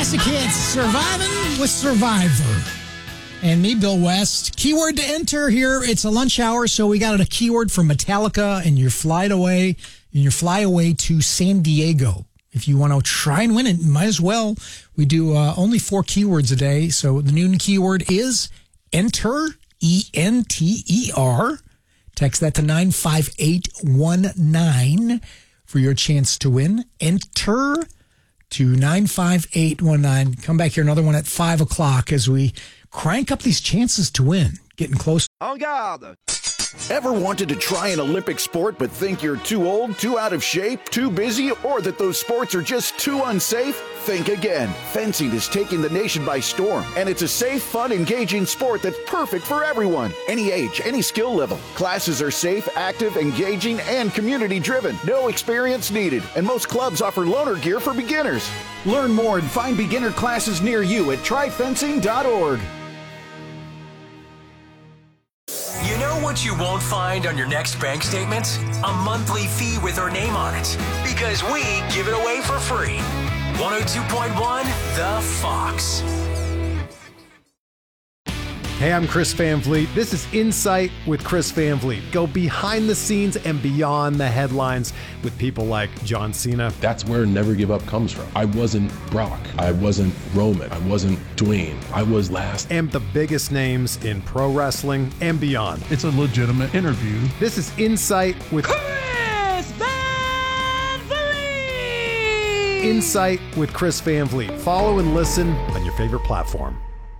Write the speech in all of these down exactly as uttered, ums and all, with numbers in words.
Classic hits, Surviving with Survivor. And me, Bill West. Keyword to enter here. It's a lunch hour, so we got a keyword from Metallica, and you're flying away, and you're fly away to San Diego. If you want to try and win it, might as well. We do uh, only four keywords a day, so the noon keyword is enter, E N T E R. Text that to nine five eight one nine for your chance to win. Enter to nine five eight one nine. Come back here, another one at five o'clock as we crank up these chances to win. Getting close. En garde! Ever wanted to try an Olympic sport but think you're too old, too out of shape, too busy, or that those sports are just too unsafe? Think again. Fencing is taking the nation by storm, and it's a safe, fun, engaging sport that's perfect for everyone. Any age, any skill level. Classes are safe, active, engaging, and community-driven. No experience needed, and most clubs offer loaner gear for beginners. Learn more and find beginner classes near you at try fencing dot org. You know what you won't find on your next bank statement? A monthly fee with our name on it. Because we give it away for free. one oh two point one The Fox. Hey, I'm Chris Van Vliet. This is Insight with Chris Van Vliet. Go behind the scenes and beyond the headlines with people like John Cena. That's where Never Give Up comes from. I wasn't Brock. I wasn't Roman. I wasn't Dwayne. I was last. And the biggest names in pro wrestling and beyond. It's a legitimate interview. This is Insight with Chris Van Vliet. Insight with Chris Van Vliet. Follow and listen on your favorite platform.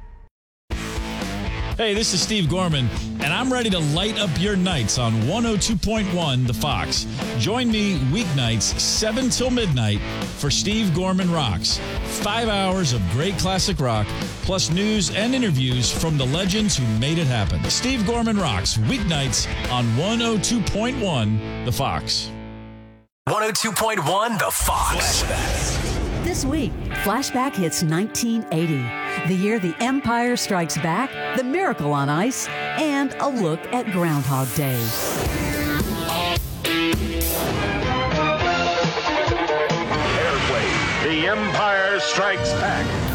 Hey, this is Steve Gorman, and I'm ready to light up your nights on one oh two point one The Fox. Join me weeknights, seven till midnight, for Steve Gorman Rocks. Five hours of great classic rock, plus news and interviews from the legends who made it happen. Steve Gorman Rocks, weeknights on one oh two point one The Fox. one oh two point one The Fox. Flashback. This week, Flashback hits nineteen eighty, the year The Empire Strikes Back, The Miracle on Ice, and a look at Groundhog Day. Airplane, The Empire Strikes Back.